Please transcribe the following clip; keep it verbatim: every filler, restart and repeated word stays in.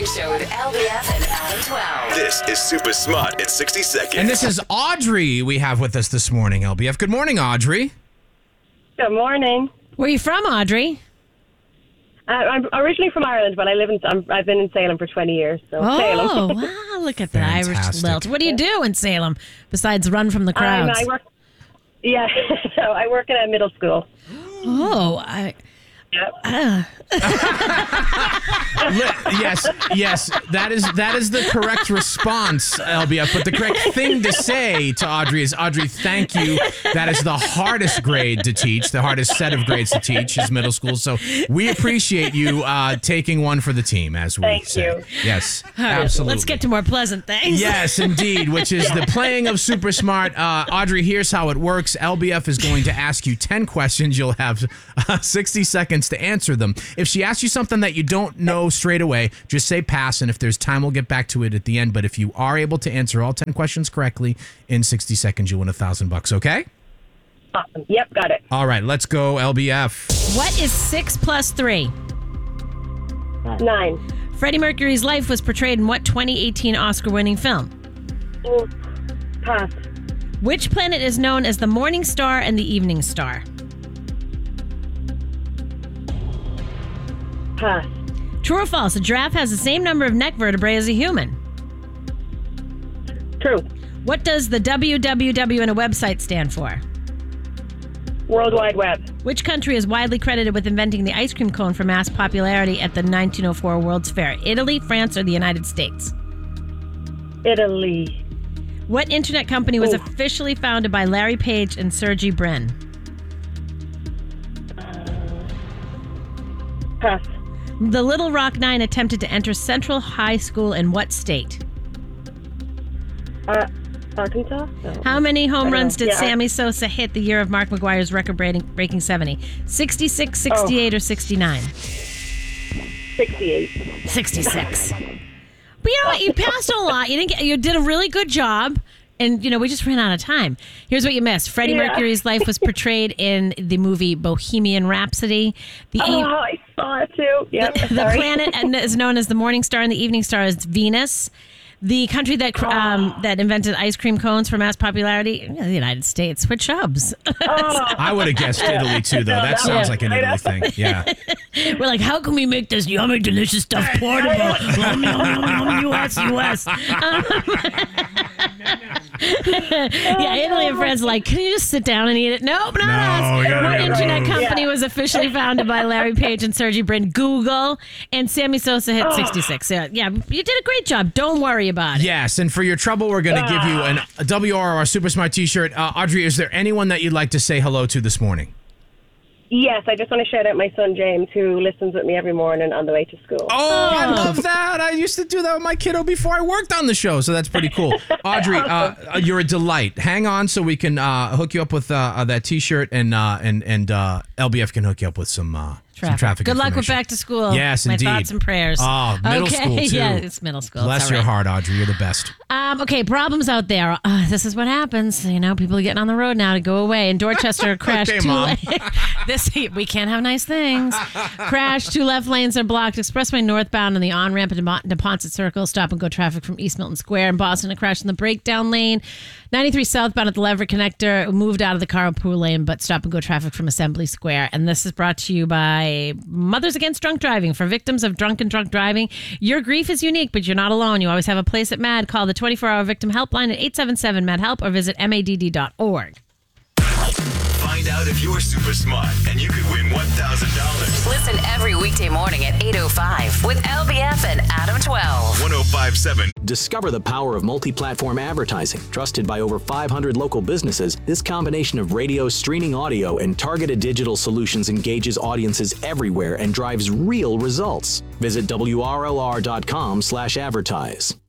Show with L B F and Adam twelve. This is Super Smart in sixty seconds. And this is Audrey we have with us this morning, L B F. Good morning, Audrey. Good morning. Where are you from, Audrey? Uh, I'm originally from Ireland, but I live in. I'm, I've been in Salem for twenty years. So Oh, Salem. wow, look at the Irish Fantastic. lilt. What do you do in Salem besides run from the crowds? Um, I work. Yeah, so I work in a middle school. Oh, I... Yep. Uh, Yes, yes, that is that is the correct response, L B F. But the correct thing to say to Audrey is, Audrey, thank you. That is the hardest grade to teach, the hardest set of grades to teach is middle school. So we appreciate you uh, taking one for the team, as we Thank say. you. Yes, all right, absolutely. Let's get to more pleasant things. Yes, indeed, which is the playing of Super Smart. Uh, Audrey, here's how it works. L B F is going to ask you ten questions. You'll have uh, sixty seconds to answer them. If she asks you something that you don't know straight away, just say pass, and if there's time, we'll get back to it at the end. But if you are able to answer all ten questions correctly in sixty seconds, you'll win a thousand bucks, okay? Awesome. Yep, got it. All right, let's go, L B F. What is six plus three? Nine. Freddie Mercury's life was portrayed in what twenty eighteen Oscar-winning film? Oh, pass. Which planet is known as the morning star and the evening star? Pass. True or false? A giraffe has the same number of neck vertebrae as a human. True. What does the W W W in a website stand for? World Wide Web. Which country is widely credited with inventing the ice cream cone for mass popularity at the nineteen oh four World's Fair? Italy, France, or the United States? Italy. What internet company was Ooh. officially founded by Larry Page and Sergey Brin? Pass. The Little Rock Nine attempted to enter Central High School in what state? Uh, Arkansas? No. How many home I don't runs know. did Yeah. Sammy Sosa hit the year of Mark McGuire's record-breaking breaking seventy? sixty-six, sixty-eight, or sixty-nine? sixty-eight. sixty-six. But you know what? You passed a lot. You didn't get, you did a really good job. And, you know, we just ran out of time. Here's what you missed. Freddie Yeah. Mercury's life was portrayed in the movie Bohemian Rhapsody. The, Oh, e- I saw it too. Yep. the sorry. planet is known as the morning star and the evening star is Venus. The country that cr- um, that invented ice cream cones for mass popularity, the United States. We're chubs. I would have guessed Italy, too, though. That sounds like an Italy thing. Yeah. We're like, how can we make this yummy, delicious stuff portable? Yum, yum, yum, yum, U S, U S. Um, yeah, Italy and France are like, can you just sit down and eat it? Nope, not No, us. yeah, What yeah, internet right. company Yeah. was officially founded by Larry Page and Sergey Brin? Google. And Sammy Sosa hit Oh. sixty-six. Yeah, yeah, you did a great job. Don't worry about it. Yes, and for your trouble, we're going to give you an, a W R R Super Smart t-shirt. Uh, Audrey, is there anyone that you'd like to say hello to this morning? Yes, I just want to shout out my son James, who listens with me every morning on the way to school. Oh, I love that. I used to do that with my kiddo before I worked on the show, so that's pretty cool. Audrey, uh, you're a delight. Hang on so we can uh, hook you up with uh, uh, that t-shirt, and uh, and and uh, L B F can hook you up with some uh, some traffic Good luck with information. back to school. Yes, My indeed. thoughts and prayers. Oh, middle okay. school, too. Yeah, it's middle school. Bless It's all your right. heart, Audrey. You're the best. Um, okay, problems out there. Uh, this is what happens. You know, people are getting on the road now to go away. In Dorchester, crashed Okay, two. Mom. this we can't have nice things. Crash. Two left lanes are blocked. Expressway northbound on the on ramp to Neponset Circle. Stop and go traffic from East Milton Square in Boston. A crash in the breakdown lane. ninety-three southbound at the Leverett Connector. Moved out of the carpool lane, but stop and go traffic from Assembly Square. And this is brought to you by Mothers Against Drunk Driving. For victims of drunk and drunk driving, your grief is unique, but you're not alone. You always have a place at MAD. Call the twenty-four hour victim helpline at eight seven seven M A D HELP or visit M A D D dot org. Find out if you're super smart and you could win one thousand dollars. Listen every weekday morning at eight oh five with L B F and Adam twelve. one oh five point seven. Discover the power of multi-platform advertising. Trusted by over five hundred local businesses, this combination of radio, streaming audio, and targeted digital solutions engages audiences everywhere and drives real results. Visit W R L R dot com slash advertise.